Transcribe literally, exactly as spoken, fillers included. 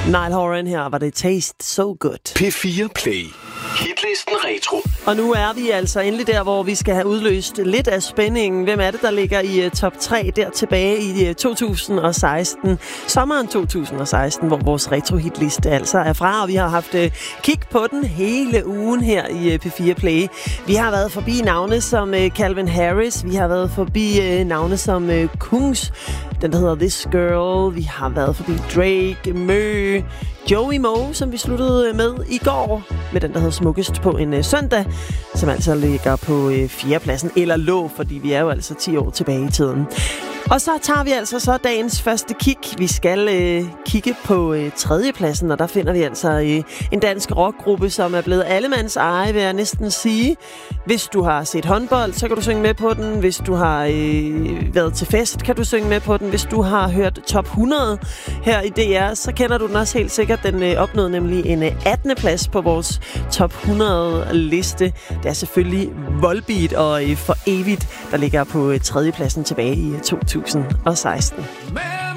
Niall Horan her var det Taste So Good. P fire Play. Hitlisten Retro. Og nu er vi altså endelig der, hvor vi skal have udløst lidt af spændingen. Hvem er det, der ligger i uh, top tre der tilbage i uh, to tusind og seksten? Sommeren to tusind og seksten, hvor vores retro-hitliste altså er fra. Og vi har haft uh, kig på den hele ugen her i uh, P fire Play. Vi har været forbi navne som uh, Calvin Harris. Vi har været forbi uh, navne som uh, Kungs. Den, der hedder This Girl. Vi har været forbi Drake, Mø, Joey Moe, som vi sluttede med i går, med den, der hedder Smukkest på en uh, søndag, som altså ligger på uh, fjerdepladsen, eller lå, fordi vi er jo altså ti år tilbage i tiden. Og så tager vi altså så dagens første kig. Vi skal øh, kigge på øh, tredjepladsen, og der finder vi altså øh, en dansk rockgruppe, som er blevet allemands eje, vil jeg næsten sige. Hvis du har set håndbold, så kan du synge med på den. Hvis du har øh, været til fest, kan du synge med på den. Hvis du har hørt top hundrede her i D R, så kender du den også helt sikkert. Den øh, opnåede nemlig en øh, attende plads på vores top hundrede liste. Det er selvfølgelig Volbeat og øh, For Evigt, der ligger på øh, tredjepladsen tilbage i øh, to tusind og seksten. Man.